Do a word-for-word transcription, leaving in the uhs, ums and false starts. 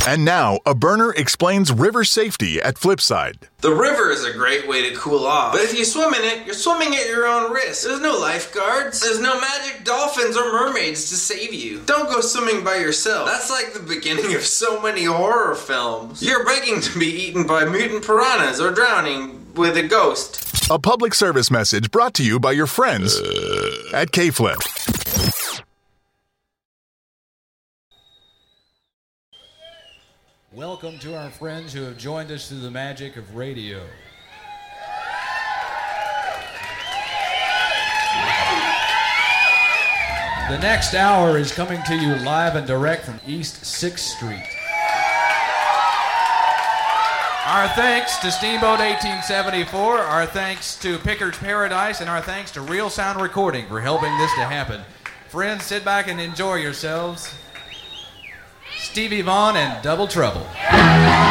And now, a burner explains river safety at Flipside. The river is a great way to cool off, but if you swim in it, you're swimming at your own risk. There's no lifeguards. There's no magic dolphins or mermaids to save you. Don't go swimming by yourself. That's like the beginning of so many horror films. You're begging to be eaten by mutant piranhas or drowning with a ghost. A public service message brought to you by your friends at K-Flip. Welcome to our friends who have joined us through the magic of radio. The next hour is coming to you live and direct from East sixth Street. Our thanks to Steamboat eighteen seventy-four, our thanks to Picker's Paradise, and our thanks to Real Sound Recording for helping this to happen. Friends, sit back and enjoy yourselves. Stevie Vaughan and Double Trouble.